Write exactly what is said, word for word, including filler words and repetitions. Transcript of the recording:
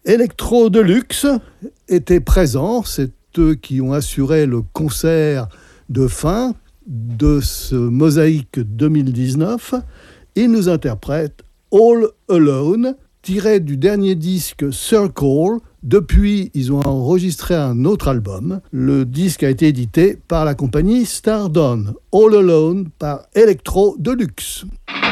Electro Deluxe était présent, c'est eux qui ont assuré le concert de fin de ce Mosaïque deux mille dix-neuf. Ils nous interprètent All Alone, tiré du dernier disque Circle. Depuis, ils ont enregistré un autre album. Le disque a été édité par la compagnie Stardon. All Alone par Electro Deluxe.